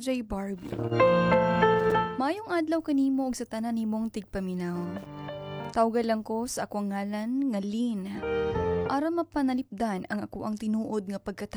J. Barbie. Mayong adlaw kanimo og sa tanan nimong tigpaminaw. Tawgal lang ko sa akong ngalan nga Lynn. Aron mapanalipdan ang ako ang tinuod nga pagkatao